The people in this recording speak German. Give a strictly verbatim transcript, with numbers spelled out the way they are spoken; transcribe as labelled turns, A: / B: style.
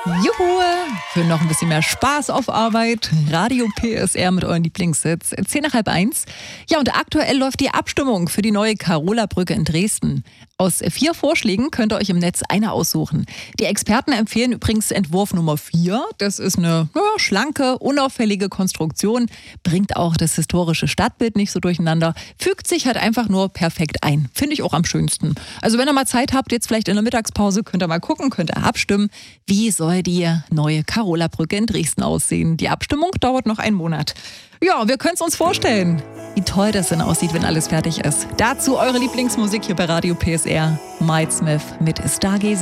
A: Juhu! Für noch ein bisschen mehr Spaß auf Arbeit. Radio P S R mit euren Lieblingssitz. Zehn nach halb eins. Ja, und aktuell läuft die Abstimmung für die neue Carola-Brücke in Dresden. Aus vier Vorschlägen könnt ihr euch im Netz eine aussuchen. Die Experten empfehlen übrigens Entwurf Nummer vier. Das ist eine naja, schlanke, unauffällige Konstruktion, bringt auch das historische Stadtbild nicht so durcheinander, fügt sich halt einfach nur perfekt ein. Finde ich auch am schönsten. Also wenn ihr mal Zeit habt, jetzt vielleicht in der Mittagspause, könnt ihr mal gucken, könnt ihr abstimmen. Wie soll die neue Carola-Brücke in Dresden aussehen? Die Abstimmung dauert noch einen Monat. Ja, wir können es uns vorstellen, wie toll das denn aussieht, wenn alles fertig ist. Dazu eure Lieblingsmusik hier bei Radio P S R. Mike Smith mit Stargazer.